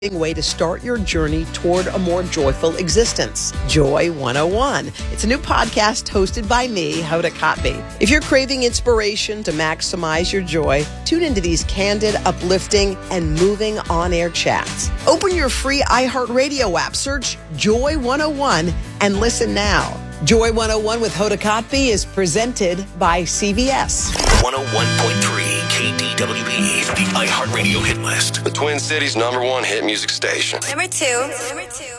way to start your journey toward a more joyful existence. Joy 101. It's a new podcast hosted by me, Hoda Kotb. If you're craving inspiration to maximize your joy, tune into these candid, uplifting, and moving on-air chats. Open your free iHeartRadio app, search Joy 101, and listen now. Joy 101 with Hoda Kotb is presented by CBS. 101.3 KDWB, the iHeartRadio hit list. The Twin Cities #1 hit music station. Number two.